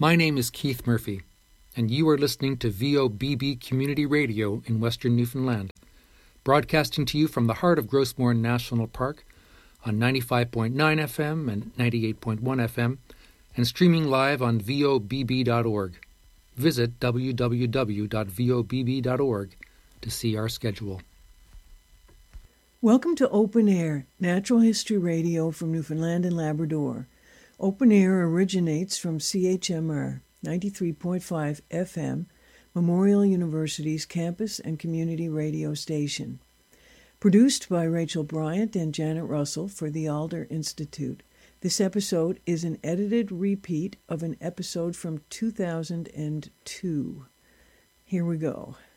My name is Keith Murphy, and you are listening to VOBB Community Radio in Western Newfoundland, broadcasting to you from the heart of Grossmore National Park on 95.9 FM and 98.1 FM, and streaming live on vobb.org. Visit www.vobb.org to see our schedule. Welcome to Open Air, Natural History Radio from Newfoundland and Labrador. Open Air originates from CHMR 93.5 FM, Memorial University's campus and community radio station. Produced by Rachel Bryant and Janet Russell for the Alder Institute. This episode is an edited repeat of an episode from 2002. Here we go.